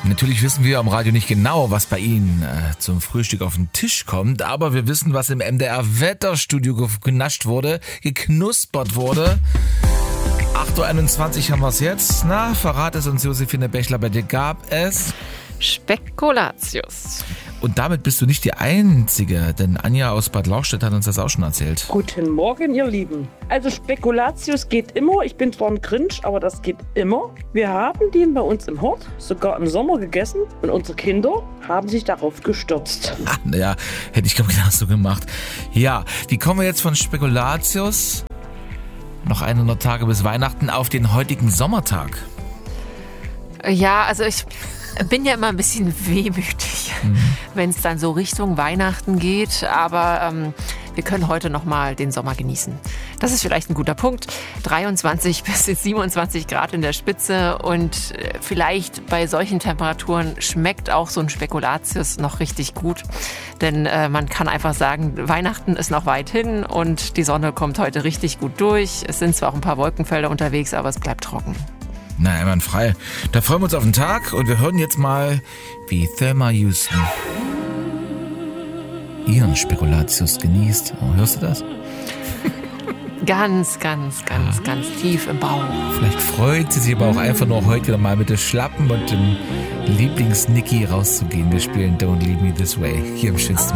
Natürlich wissen wir am Radio nicht genau, was bei Ihnen zum Frühstück auf den Tisch kommt, aber wir wissen, was im MDR-Wetterstudio genascht wurde, geknuspert wurde. 8.21 Uhr haben wir es jetzt. Na, verrat es uns, Josephine Bechler, bei dir gab es Spekulatius. Und damit bist du nicht die Einzige, denn Anja aus Bad Lauchstädt hat uns das auch schon erzählt. Guten Morgen, ihr Lieben. Also Spekulatius geht immer. Ich bin zwar ein Grinch, aber das geht immer. Wir haben den bei uns im Hort sogar im Sommer gegessen und unsere Kinder haben sich darauf gestürzt. Naja, hätte ich glaube ich genauso gemacht. Ja, wie kommen wir jetzt von Spekulatius, noch 100 Tage bis Weihnachten, auf den heutigen Sommertag? Ja, also ich bin ja immer ein bisschen wehmütig, wenn es dann so Richtung Weihnachten geht. Aber wir können heute noch mal den Sommer genießen. Das ist vielleicht ein guter Punkt. 23 bis 27 Grad in der Spitze. Und vielleicht bei solchen Temperaturen schmeckt auch so ein Spekulatius noch richtig gut. Denn man kann einfach sagen, Weihnachten ist noch weit hin und die Sonne kommt heute richtig gut durch. Es sind zwar auch ein paar Wolkenfelder unterwegs, aber es bleibt trocken. Na, einwandfrei. Da freuen wir uns auf den Tag und wir hören jetzt mal, wie Thelma Houston ihren Spekulatius genießt. Oh, hörst du das? Ganz tief im Bauch. Vielleicht freut sie sich aber auch einfach nur heute wieder mal mit den Schlappen und dem Lieblings-Nicky rauszugehen. Wir spielen Don't Leave Me This Way hier im schönsten